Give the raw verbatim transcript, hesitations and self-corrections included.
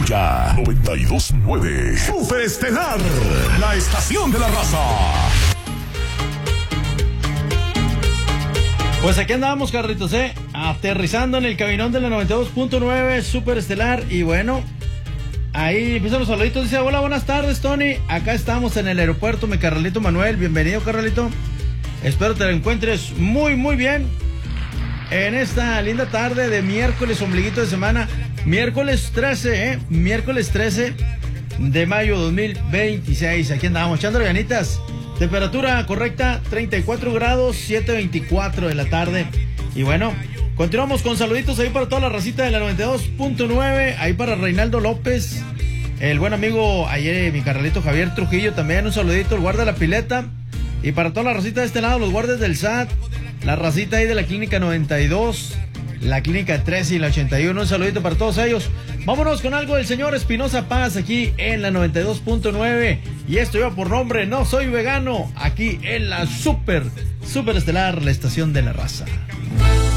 ya. noventa y dos punto nueve. Super Estelar, la estación de la raza. Pues aquí andábamos, Carlitos, ¿eh? Aterrizando en el cabinón de la noventa y dos punto nueve Super Estelar. Y bueno, ahí empiezan los saluditos. Dice, hola, buenas tardes, Tony. Acá estamos en el aeropuerto, mi Carlito Manuel. Bienvenido, Carlito. Espero te lo encuentres muy, muy bien en esta linda tarde de miércoles, ombliguito de semana. Miércoles trece, ¿eh? Miércoles trece de mayo dos mil veintiséis. Aquí andamos, echando ganitas. Temperatura correcta, treinta y cuatro grados, siete veinticuatro de la tarde. Y bueno, continuamos con saluditos ahí para toda la racita de la noventa y dos punto nueve. Ahí para Reinaldo López, el buen amigo ayer, mi Carlito Javier Trujillo, también un saludito, el guarda de la pileta. Y para toda la racita de este lado, los guardias del S A T, la racita ahí de la clínica noventa y dos, la clínica trece y la ochenta y uno, un saludito para todos ellos. Vámonos con algo del señor Espinosa Paz aquí en la noventa y dos punto nueve. Y esto lleva por nombre No Soy Vegano, aquí en la Super, Super Estelar, la estación de la raza.